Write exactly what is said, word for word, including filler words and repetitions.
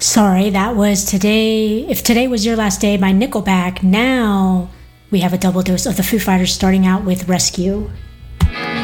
Sorry, that was Today. If Today Was Your Last Day by Nickelback. Now we have a double dose of the Foo Fighters, starting out with Rescue.